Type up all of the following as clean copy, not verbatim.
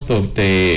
most of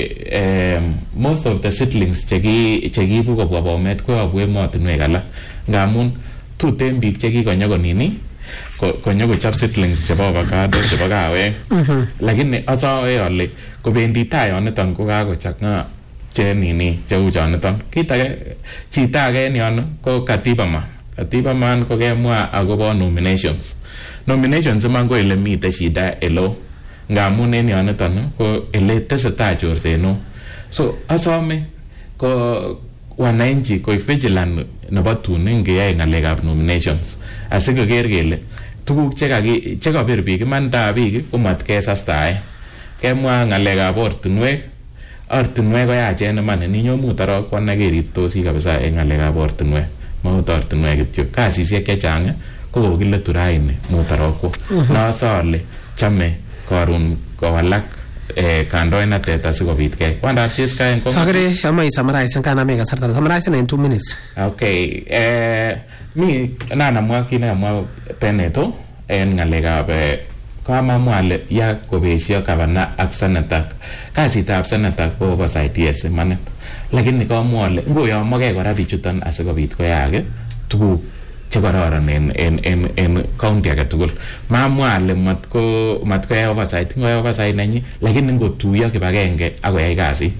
the seedlings chekiibu kobwa Bomet koyobu emotinwek alak ngamun tuten biik chekikonyo konini konyo kochop seedlings chebo avocado chebo kawek lakini asawe ale kobendi tai yoniton ko kakochang'a cheu choniton. Kit age chito age en yon ko Katiba Man ko kemwa akobo nominations iman ko ele mite shida elo ngamun en yoniton ko ele tesetai chorseno. So asome ko wananchi ko vigilant nebo tun ngeyai ng'alekab nominations asikoker kele tuguk chekabir biik imandab biik komat kesastae. Kemwa ng'alekab ortinwek ko yachen iman ninyo mutarok kwana keriptosi kabisa en ng'alekab ortinwek maut ortinwek kityo kasisiek chechang ko kokile turaini mutarok ko nasole chame karun kowalak kandoinatet asikobit kei kwandab Cheska en agere amai summarize kaname kasarta summarize in 2 minutes. Okay, mi namwa kinamwa Beneto en ng'alekab kama mwale ya kobesio gavana ak senator kasitab senator ko oversight yes manet lakini kamwale ngoyomoke kora bichuton asikobit koyaak tuguk chekororon en county age tugul mamwale matkoyai oversight ngoyai oversight nenyi lakini ngotuiyo kibagenge akoyai kasit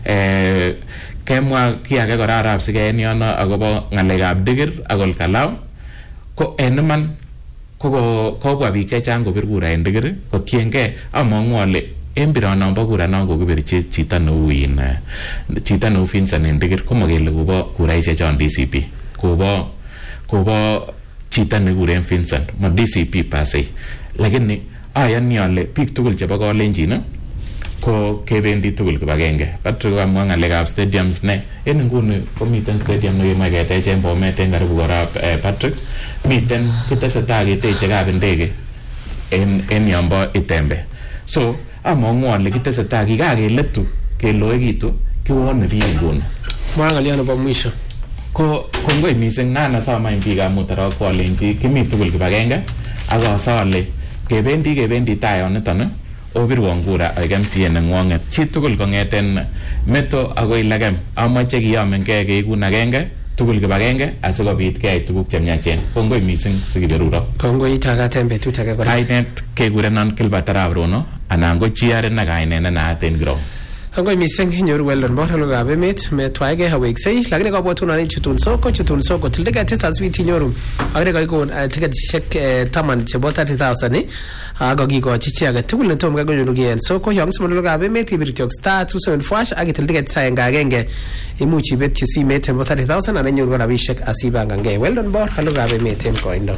kemwa ki age kora arab sige en yono akobo ng'alekab digir ak Olkalau ko en iman kobwa biik chechang kobir kura en digir kotiengei among'u ale en bironombo kura non kokibirchi chito neu Vincent en digir komakele kobo kuraisiek chon DCP kobo chito nekikuren Vincent ma DCP pasei lakini ayani ale biik tugul chebo Kalenjin ko kebendi tugul kibagenge. Patrick amwa ng'alekab stadiums ne en nguni komiten stadium nekimoe ketech en Bomet en karibu kora Patrick miten kitesetai keteche kapindege en yombo Itembe. So among'u ale kitesetai kikakeletu keloekitu kiwone biik nguni. Mwa ng'alyo nebo mwisho ko kongoi mising nana samany biikab Mutarok kolenji kimi tugul kibagenge ak asole kebendi tai yoniton obirwon kura ak MCA neng'wong'et chi tugul kong'eten Meto akoi Lagem amache kiyomengei keikun agenge tugul kibagenge asikobit keyai tuguk chemyachen. Kongoi mising sikiberuro. Kongoi itakaten betut age kora. Kainet kekurenon Gilbert Arap Rono anan ko chi age ne kainet ne naat en ground. Kongoi mising nyoru Weldon Borologab emet metwaige haweksei lakini kabwatunan chutun soko tilike tistas biti nyoru agre kaikon tiketishek 10 chebo 30,000 akakikochi chi age tugul netom kakonyoru en soko yongsimologab emet ibirtiok star 274 akitil tiket agenge imuch ibetyi simet nebo 30,000 anan nyoru rabishek asibangangei. Weldon Borologab emet en koindo.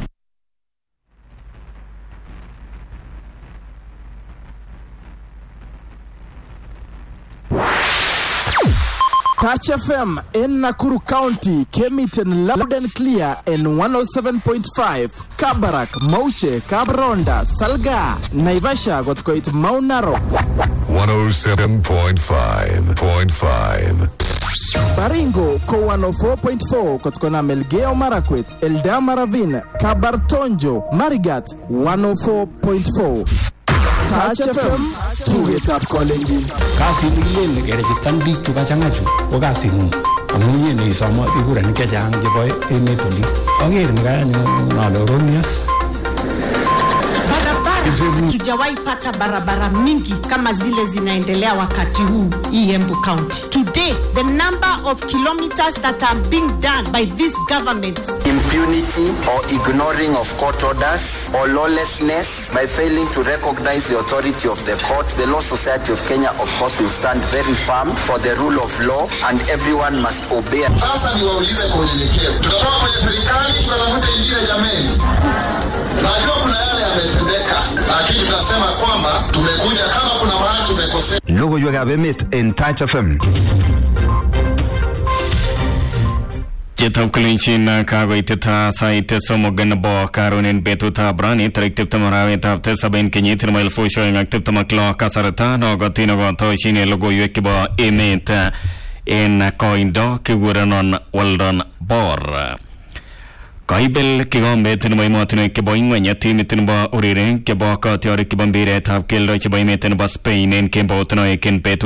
Touch FM in Nakuru County came it in loud and clear in 107.5. Kabarak, Mauche, Kabronda, Salga, Naivasha got quite Mount Narok. 107.5. Baringo, Ko 104.4, Kotkona Melgeo Marakwet, Eldama Ravine, Kabartonjo, Marigat, 104.4. Touch FM, tuget up college. Kasi ile gerejistan biik chu kachang'achu ko kasi ng'ung amun yene isomo ikuren chechang chebo emet oli aker ngale Ronias tujawahi pata barabara mingi kama zile zinaendelea wakati huu hii Embu County. Today, the number of kilometers that are being done by this government. Impunity or ignoring of court orders or lawlessness by failing to recognize the authority of the court. The Law Society of Kenya, of course, will stand very firm for the rule of law and everyone must obey. Sasa niwaulize kwa unyenyekevu. Tutatoka kwenye serikali tunatafuta ingine jameni. Najua kuna yale yametendeka, lakini tunasema kwamba tumekuja kama kuna mahali tumekosea. Logoiwekab emet en Touch FM. Chetab Kalenjin kagoiteta sait somok nebo karonen betutab rani tarik 20 arawetab 7 kenyit 2026 kasarta nogotin kotoshin logoiwek chebo emet en koindo kigurenon Weldon Bor. Kaibel kikombet nebo emotinwek chebo ingweny timit nebo ureren chebo katiorik chebo mpiretab keldo chebo emet nebo Spain en kembout noik en betut